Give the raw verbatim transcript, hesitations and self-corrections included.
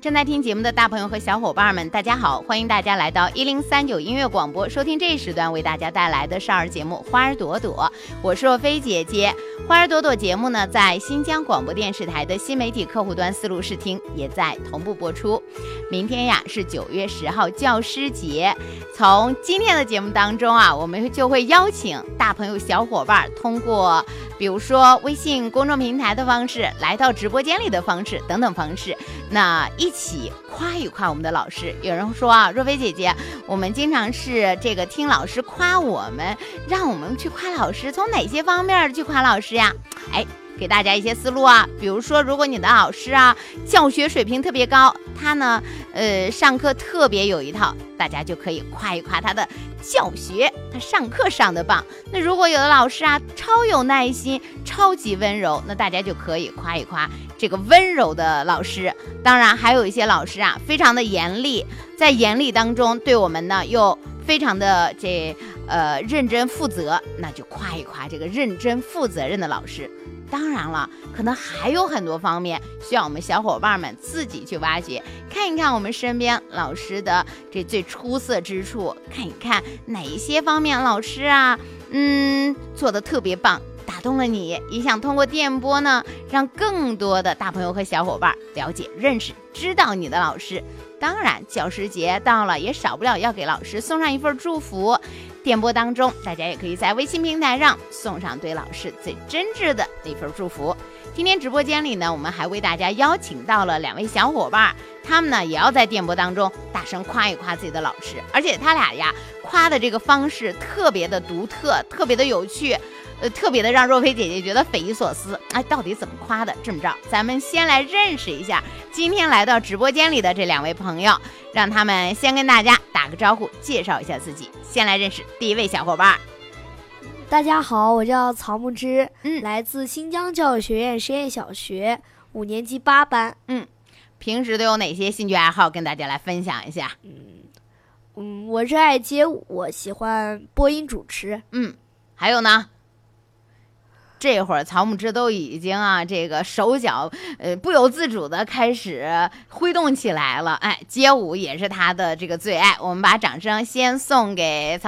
正在听节目的大朋友和小伙伴们，大家好，欢迎大家来到一零三九音乐广播，收听这一时段为大家带来的少儿节目《花儿朵朵》，我是若飞姐姐。《花儿朵朵》节目呢，在新疆广播电视台的新媒体客户端思路视听也在同步播出。明天呀是九月十号教师节，从今天的节目当中啊，我们就会邀请大朋友小伙伴通过比如说微信公众平台的方式，来到直播间里的方式等等方式，那一起夸一夸我们的老师。有人说啊，若飞姐姐，我们经常是这个听老师夸我们，让我们去夸老师，从哪些方面去夸老师呀？哎，给大家一些思路啊，比如说，如果你的老师啊教学水平特别高，他呢呃上课特别有一套，大家就可以夸一夸他的教学，他上课上的棒。那如果有的老师啊超有耐心，超级温柔，那大家就可以夸一夸这个温柔的老师。当然还有一些老师啊非常的严厉，在严厉当中对我们呢又非常的这呃认真负责，那就夸一夸这个认真负责任的老师。当然了，可能还有很多方面需要我们小伙伴们自己去挖掘，看一看我们身边老师的这最出色之处，看一看哪一些方面老师啊嗯做得特别棒，打动了你，也想通过电波呢让更多的大朋友和小伙伴了解认识知道你的老师。当然教师节到了，也少不了要给老师送上一份祝福。电波当中大家也可以在微信平台上送上对老师最真挚的那份祝福。今天直播间里呢，我们还为大家邀请到了两位小伙伴，他们呢也要在电波当中大声夸一夸自己的老师，而且他俩呀夸的这个方式特别的独特，特别的有趣，呃，特别的让若飞姐姐觉得匪夷所思。哎，到底怎么夸的？这么着，咱们先来认识一下今天来到直播间里的这两位朋友，让他们先跟大家打个招呼，介绍一下自己。先来认识第一位小伙伴。 大家好，我叫曹木之， 嗯， 来自新疆教育学院实验小学五年级八班。 嗯，平时都有哪些兴趣爱好跟大家来分享一下？ 嗯嗯，我热爱街舞，我喜欢播音主持。 嗯，还有呢？这会儿曹木之都已经啊，这个手脚呃不由自主的开始挥动起来了。哎，街舞也是他的这个最爱。我们把掌声先送给曹